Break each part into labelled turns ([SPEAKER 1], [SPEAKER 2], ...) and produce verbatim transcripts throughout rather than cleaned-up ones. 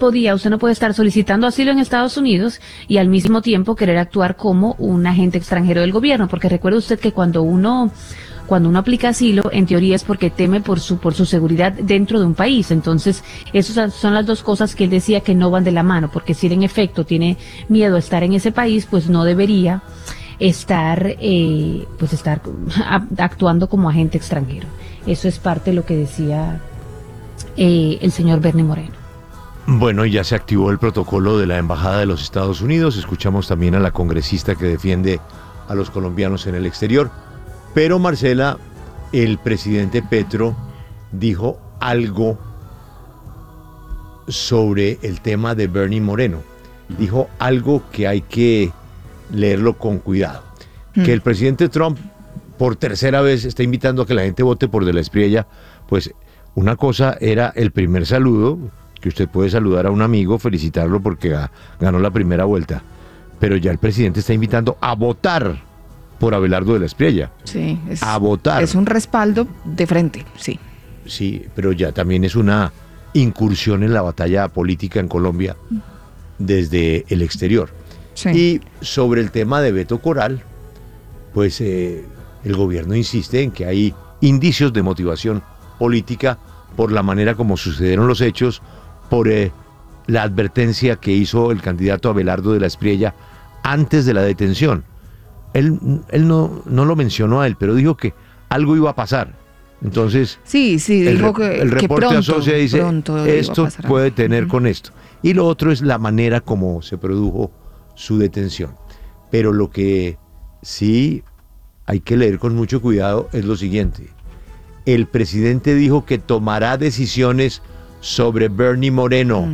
[SPEAKER 1] podía, usted no puede estar solicitando asilo en Estados Unidos y al mismo tiempo querer actuar como un agente extranjero del gobierno, porque recuerde usted que cuando uno cuando uno aplica asilo, en teoría es porque teme por su por su seguridad dentro de un país. Entonces, esas son las dos cosas que él decía que no van de la mano, porque si él en efecto tiene miedo a estar en ese país, pues no debería estar eh, pues estar actuando como agente extranjero. Eso es parte de lo que decía eh, el señor Bernie Moreno.
[SPEAKER 2] Bueno, ya se activó el protocolo de la Embajada de los Estados Unidos. Escuchamos también a la congresista que defiende a los colombianos en el exterior. Pero, Marcela, el presidente Petro dijo algo sobre el tema de Bernie Moreno. Dijo algo que hay que leerlo con cuidado. Mm. Que el presidente Trump, por tercera vez, está invitando a que la gente vote por De la Espriella. Pues una cosa era el primer saludo, que usted puede saludar a un amigo, felicitarlo porque ganó la primera vuelta. Pero ya el presidente está invitando a votar por Abelardo de la Espriella.
[SPEAKER 3] Sí, es,
[SPEAKER 2] a votar.
[SPEAKER 3] Es un respaldo de frente, sí.
[SPEAKER 2] Sí, pero ya también es una incursión en la batalla política en Colombia desde el exterior. Sí. Y sobre el tema de Beto Coral, pues eh, el gobierno insiste en que hay indicios de motivación política por la manera como sucedieron los hechos, por eh, la advertencia que hizo el candidato Abelardo de la Espriella antes de la detención. Él, él no, no lo mencionó a él, pero dijo que algo iba a pasar. Entonces,
[SPEAKER 3] sí, sí,
[SPEAKER 2] el,
[SPEAKER 3] dijo que,
[SPEAKER 2] el reporte
[SPEAKER 3] que pronto,
[SPEAKER 2] asocia y dice, esto puede tener uh-huh. con esto. Y lo otro es la manera como se produjo su detención. Pero lo que sí hay que leer con mucho cuidado es lo siguiente. El presidente dijo que tomará decisiones sobre Bernie Moreno.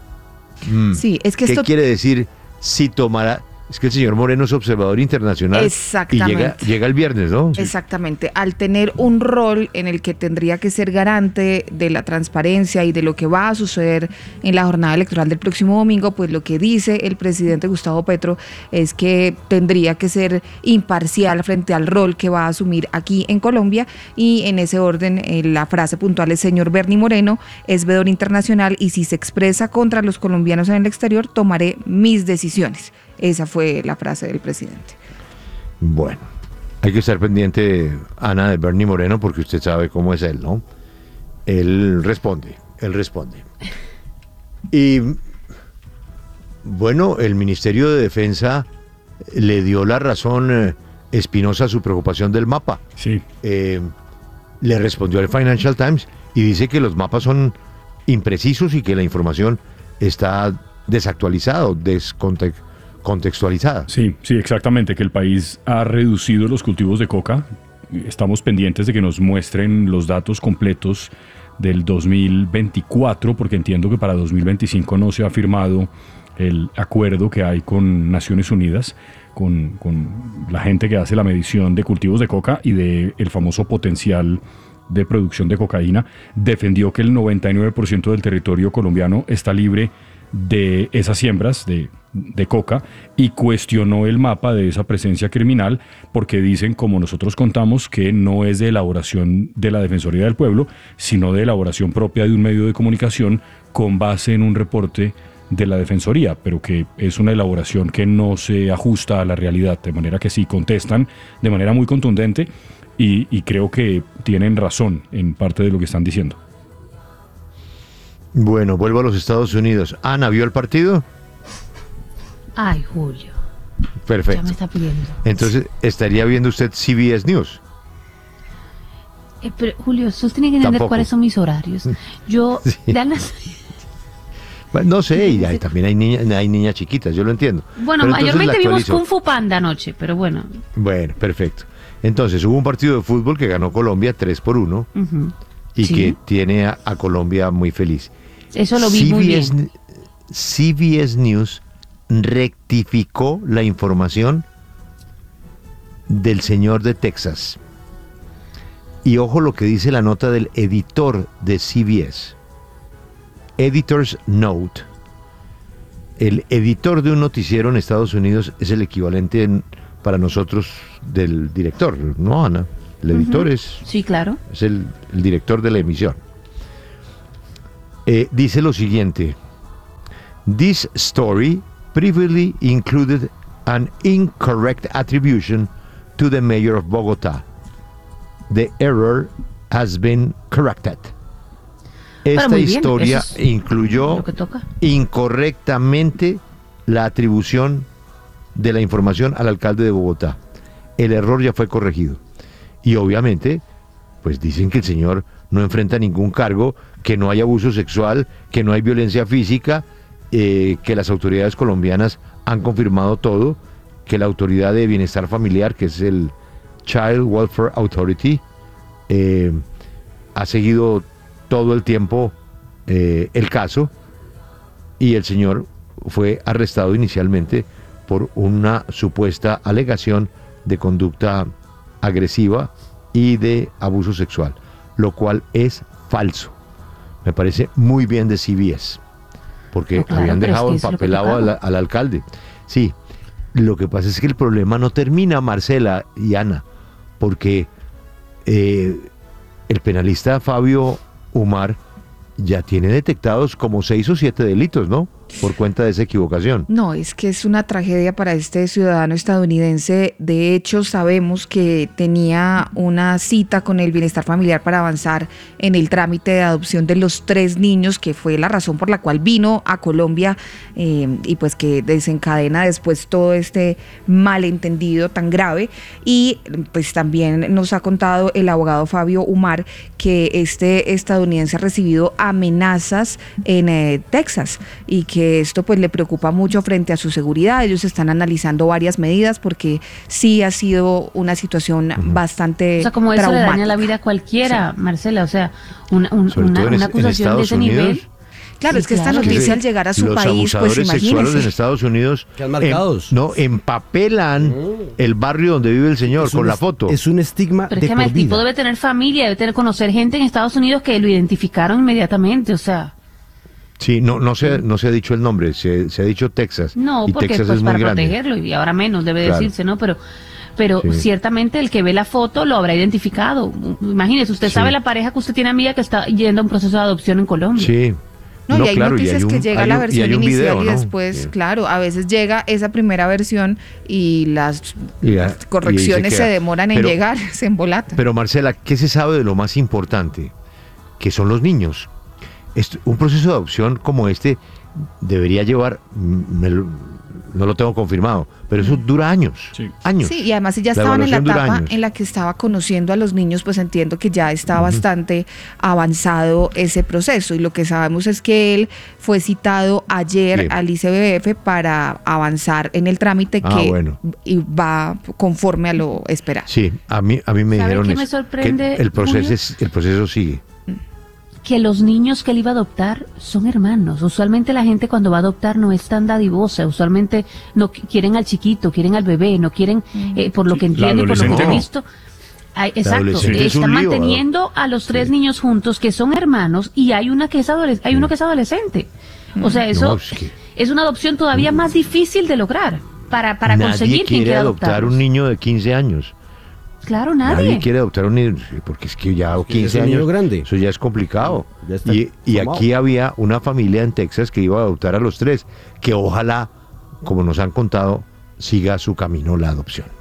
[SPEAKER 2] Mm.
[SPEAKER 3] Mm. Sí, es que
[SPEAKER 2] ¿Qué
[SPEAKER 3] esto...
[SPEAKER 2] quiere decir si tomará? Es que el señor Moreno es observador internacional.
[SPEAKER 3] Exactamente.
[SPEAKER 2] Y llega, llega el viernes, ¿no?
[SPEAKER 3] Exactamente. Al tener un rol en el que tendría que ser garante de la transparencia y de lo que va a suceder en la jornada electoral del próximo domingo, pues lo que dice el presidente Gustavo Petro es que tendría que ser imparcial frente al rol que va a asumir aquí en Colombia, y en ese orden eh, la frase puntual es: señor Bernie Moreno es veedor internacional y si se expresa contra los colombianos en el exterior, tomaré mis decisiones. Esa fue la frase del presidente.
[SPEAKER 2] Bueno, hay que estar pendiente, Ana, de Bernie Moreno, porque usted sabe cómo es él, ¿no? Él responde, él responde. Y bueno, el Ministerio de Defensa le dio la razón eh, Espinosa a su preocupación del mapa.
[SPEAKER 4] Sí.
[SPEAKER 2] Eh, le respondió al Financial Times y dice que los mapas son imprecisos y que la información está desactualizada, descontextualizada. contextualizada.
[SPEAKER 4] Sí, sí, exactamente, que el país ha reducido los cultivos de coca. Estamos pendientes de que nos muestren los datos completos del dos mil veinticuatro, porque entiendo que para dos mil veinticinco no se ha firmado el acuerdo que hay con Naciones Unidas, con, con la gente que hace la medición de cultivos de coca y de el famoso potencial de producción de cocaína. Defendió que el noventa y nueve por ciento del territorio colombiano está libre de esas siembras de, de coca, y cuestionó el mapa de esa presencia criminal porque dicen, como nosotros contamos, que no es de elaboración de la Defensoría del Pueblo, sino de elaboración propia de un medio de comunicación con base en un reporte de la Defensoría, pero que es una elaboración que no se ajusta a la realidad, de manera que sí contestan de manera muy contundente y, y creo que tienen razón en parte de lo que están diciendo.
[SPEAKER 2] Bueno, vuelvo a los Estados Unidos. Ana, ¿vio el partido?
[SPEAKER 1] Ay, Julio.
[SPEAKER 2] Perfecto.
[SPEAKER 1] Ya me está pidiendo.
[SPEAKER 2] Entonces, ¿estaría viendo usted C B S News?
[SPEAKER 1] Eh, pero, Julio, usted tiene que entender Tampoco. cuáles son mis horarios. Yo, sí. Danas...
[SPEAKER 2] No sé, y hay, también hay niñas, hay niñas chiquitas, yo lo entiendo.
[SPEAKER 1] Bueno, pero mayormente vimos Kung Fu Panda anoche, pero bueno.
[SPEAKER 2] Bueno, perfecto. Entonces, hubo un partido de fútbol que ganó Colombia tres por uno uh-huh. y sí. que tiene a, a Colombia muy feliz.
[SPEAKER 1] Eso lo vi
[SPEAKER 2] C B S,
[SPEAKER 1] muy bien.
[SPEAKER 2] C B S News rectificó la información del señor de Texas. Y ojo lo que dice la nota del editor de C B S. Editor's Note. El editor de un noticiero en Estados Unidos es el equivalente en, para nosotros del director, ¿no, Ana? El editor uh-huh. es...
[SPEAKER 1] Sí, claro.
[SPEAKER 2] Es el, el director de la emisión. Eh, dice lo siguiente. This story previously included an incorrect attribution to the mayor of Bogotá. The error has been corrected. Esta
[SPEAKER 1] muy bien,
[SPEAKER 2] historia
[SPEAKER 1] eso es
[SPEAKER 2] incluyó
[SPEAKER 1] lo que toca.
[SPEAKER 2] incorrectamente la atribución de la información al alcalde de Bogotá. El error ya fue corregido. Y obviamente, pues dicen que el señor no enfrenta ningún cargo, que no hay abuso sexual, que no hay violencia física, eh, que las autoridades colombianas han confirmado todo, que la autoridad de bienestar familiar, que es el Child Welfare Authority, eh, ha seguido todo el tiempo eh, el caso, y el señor fue arrestado inicialmente por una supuesta alegación de conducta agresiva y de abuso sexual, lo cual es falso. Me parece muy bien de C B S, porque
[SPEAKER 1] no, claro,
[SPEAKER 2] habían dejado
[SPEAKER 1] es que
[SPEAKER 2] empapelado al, al alcalde. Sí, lo que pasa es que el problema no termina, Marcela y Ana, porque eh, el penalista Fabio Umar ya tiene detectados como seis o siete delitos, ¿no? Por cuenta de esa equivocación.
[SPEAKER 3] No, es que es una tragedia para este ciudadano estadounidense. De hecho, sabemos que tenía una cita con el bienestar familiar para avanzar en el trámite de adopción de los tres niños, que fue la razón por la cual vino a Colombia, eh, y pues que desencadena después todo este malentendido tan grave. Y pues también nos ha contado el abogado Fabio Umar que este estadounidense ha recibido amenazas en eh, Texas, y que que esto pues le preocupa mucho frente a su seguridad. Ellos están analizando varias medidas porque sí ha sido una situación uh-huh. bastante
[SPEAKER 1] O sea, como eso
[SPEAKER 3] traumática.
[SPEAKER 1] le daña la vida a cualquiera, sí. Marcela, o sea, una, un, una,
[SPEAKER 2] en,
[SPEAKER 1] una acusación de ese
[SPEAKER 2] Unidos,
[SPEAKER 1] nivel.
[SPEAKER 3] Claro,
[SPEAKER 1] sí,
[SPEAKER 3] es que
[SPEAKER 1] claro,
[SPEAKER 3] esta noticia
[SPEAKER 2] sí.
[SPEAKER 3] al llegar a su
[SPEAKER 2] los
[SPEAKER 3] país, pues
[SPEAKER 2] abusadores sexuales
[SPEAKER 3] imagínese.
[SPEAKER 2] en Estados Unidos
[SPEAKER 5] quedan marcados.
[SPEAKER 2] Em, no, empapelan mm. el barrio donde vive el señor con
[SPEAKER 5] un,
[SPEAKER 2] la foto.
[SPEAKER 5] Es un estigma
[SPEAKER 1] Pero
[SPEAKER 5] de
[SPEAKER 1] es que
[SPEAKER 5] por
[SPEAKER 1] el tipo
[SPEAKER 5] vida.
[SPEAKER 1] debe tener familia, debe tener conocer gente en Estados Unidos que lo identificaron inmediatamente, o sea.
[SPEAKER 2] Sí, no, no se, no se ha dicho el nombre, se, se ha dicho Texas.
[SPEAKER 1] No,
[SPEAKER 2] y
[SPEAKER 1] porque
[SPEAKER 2] Texas
[SPEAKER 1] pues
[SPEAKER 2] es
[SPEAKER 1] para
[SPEAKER 2] muy grande.
[SPEAKER 1] protegerlo, y ahora menos debe
[SPEAKER 2] Claro.
[SPEAKER 1] decirse, ¿no? Pero pero
[SPEAKER 2] Sí.
[SPEAKER 1] ciertamente el que ve la foto lo habrá identificado. Imagínese, usted
[SPEAKER 2] Sí.
[SPEAKER 1] sabe la pareja que usted tiene amiga que está yendo a un proceso de adopción en Colombia.
[SPEAKER 2] Sí.
[SPEAKER 3] No,
[SPEAKER 2] No,
[SPEAKER 3] y hay
[SPEAKER 2] claro, y
[SPEAKER 3] noticias
[SPEAKER 2] hay un-
[SPEAKER 3] que llega
[SPEAKER 2] hay
[SPEAKER 3] la
[SPEAKER 2] un- y
[SPEAKER 3] versión
[SPEAKER 2] hay un
[SPEAKER 3] inicial
[SPEAKER 2] video,
[SPEAKER 3] y
[SPEAKER 2] ¿no?
[SPEAKER 3] después,
[SPEAKER 2] Sí.
[SPEAKER 3] claro, a veces llega esa primera versión y las
[SPEAKER 2] Y ya-
[SPEAKER 3] correcciones
[SPEAKER 2] y ahí
[SPEAKER 3] se,
[SPEAKER 2] queda.
[SPEAKER 3] demoran en
[SPEAKER 2] Pero-
[SPEAKER 3] llegar, se embolatan.
[SPEAKER 2] Pero Marcela, ¿qué se sabe de lo más importante? Que son los niños. Esto- un proceso de adopción como este debería llevar, me lo- no lo tengo confirmado, pero eso dura años.
[SPEAKER 4] Sí.
[SPEAKER 2] Años.
[SPEAKER 3] Sí, y además si ya
[SPEAKER 2] La
[SPEAKER 3] estaban en la
[SPEAKER 2] evaluación dura
[SPEAKER 3] etapa
[SPEAKER 2] años.
[SPEAKER 3] en la que estaba conociendo a los niños, pues entiendo que ya está bastante avanzado ese proceso. Y lo que sabemos es que él fue citado ayer
[SPEAKER 2] Sí.
[SPEAKER 3] al I C B F para avanzar en el trámite
[SPEAKER 2] Ah,
[SPEAKER 3] que
[SPEAKER 2] bueno.
[SPEAKER 3] y va conforme a lo esperado.
[SPEAKER 2] Sí, a mí, a mí me
[SPEAKER 1] ¿Sabe
[SPEAKER 2] dijeron
[SPEAKER 1] qué me
[SPEAKER 2] eso,
[SPEAKER 1] sorprende,
[SPEAKER 2] que el proceso,
[SPEAKER 1] Julio?
[SPEAKER 2] es- el proceso sigue.
[SPEAKER 1] Que los niños que él iba a adoptar son hermanos. Usualmente la gente cuando va a adoptar no es tan dadivosa. Usualmente no qu- quieren al chiquito, quieren al bebé, no quieren, eh, por lo
[SPEAKER 4] Sí,
[SPEAKER 1] que
[SPEAKER 4] la
[SPEAKER 1] entiendo y por lo que
[SPEAKER 4] adolescente
[SPEAKER 1] he
[SPEAKER 4] no.
[SPEAKER 1] visto. Ay, exacto,
[SPEAKER 2] adolescente
[SPEAKER 1] eh,
[SPEAKER 2] es un
[SPEAKER 1] están
[SPEAKER 2] lío,
[SPEAKER 1] manteniendo a los tres
[SPEAKER 2] Sí.
[SPEAKER 1] niños juntos que son hermanos, y hay una que es adoles- hay uno que es adolescente. O sea, eso
[SPEAKER 2] No, es que-
[SPEAKER 1] es una adopción todavía más difícil de lograr para, para
[SPEAKER 2] Nadie
[SPEAKER 1] conseguir quien
[SPEAKER 2] quiere
[SPEAKER 1] quiera
[SPEAKER 2] adoptar
[SPEAKER 1] adoptarlos.
[SPEAKER 2] un niño de quince años.
[SPEAKER 1] Claro,
[SPEAKER 2] Nadie.
[SPEAKER 1] nadie.
[SPEAKER 2] quiere adoptar un niño, porque es que ya
[SPEAKER 5] que ya es
[SPEAKER 2] quince
[SPEAKER 5] un niño
[SPEAKER 2] años,
[SPEAKER 5] grande.
[SPEAKER 2] eso ya es complicado.
[SPEAKER 5] Ya está
[SPEAKER 2] Y, y
[SPEAKER 5] formado.
[SPEAKER 2] aquí había una familia en Texas que iba a adoptar a los tres, que ojalá, como nos han contado, siga su camino la adopción.